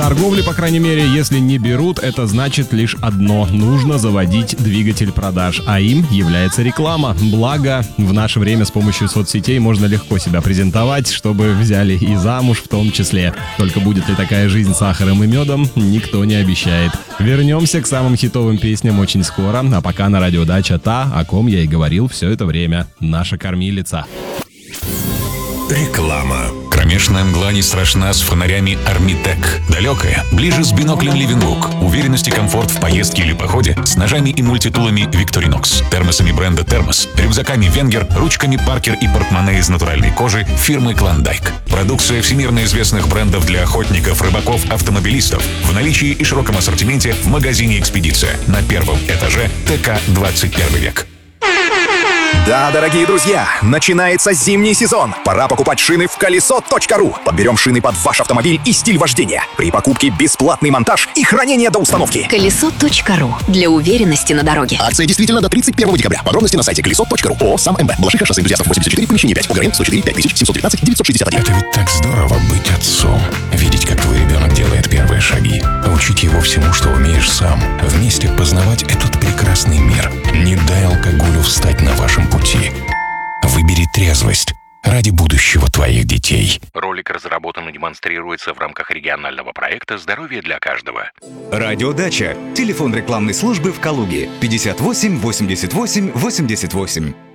торговле, по крайней мере, если не берут, это значит лишь одно: нужно заводить двигатель продаж, а им является реклама. Благо, в наше время с помощью соцсетей можно легко себя презентовать, чтобы взяли и замуж в том числе. Только будет ли такая жизнь сахаром и медом, никто не обещает. Вернемся к самым хитовым песням очень скоро, а пока на радио Дача та, о ком я и говорил все это время. Наша кормилица. Реклама. Кромешная мгла не страшна с фонарями Армитек. Далекая, ближе с биноклем Ливенлук. Уверенность и комфорт в поездке или походе с ножами и мультитулами Victorinox, термосами бренда Термос, рюкзаками Венгер, ручками Паркер и портмоне из натуральной кожи фирмы Клондайк. Продукция всемирно известных брендов для охотников, рыбаков, автомобилистов. В наличии и широком ассортименте в магазине «Экспедиция» на первом этаже ТК 21 век. Да, дорогие друзья, начинается зимний сезон. Пора покупать шины в колесо.ру. Подберем шины под ваш автомобиль и стиль вождения. При покупке бесплатный монтаж и хранение до установки. Колесо.ру. Для уверенности на дороге. Акция действительно до 31 декабря. Подробности на сайте колесо.ру. ООО «Сам МБ». Балашиха, шоссе Энтузиастов, 84, помещение 5. УГРН 104 5719 961. Это ведь так здорово быть отцом. Видеть, как твой ребенок делает первые шаги. Учить его всему, что умеешь сам. Вместе познавать этот прекрасный мир. Не дай алкоголю встать на вашем пути. Выбери трезвость ради будущего твоих детей. Ролик разработан и демонстрируется в рамках регионального проекта «Здоровье для каждого». Радио Дача. Телефон рекламной службы в Калуге 58 88 88.